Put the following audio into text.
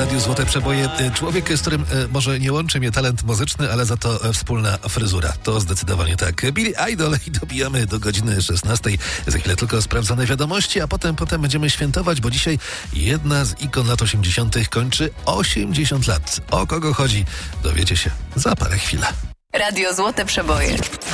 Radiu Złote Przeboje. Człowiek, z którym może nie łączy mnie talent muzyczny, ale za to wspólna fryzura. To zdecydowanie tak. Billy Idol i dobijamy do godziny 16. Za chwilę tylko sprawdzone wiadomości, a potem będziemy świętować, bo dzisiaj jedna z ikon lat 80. kończy 80 lat. O kogo chodzi? Dowiecie się za parę chwil. Radio Złote Przeboje.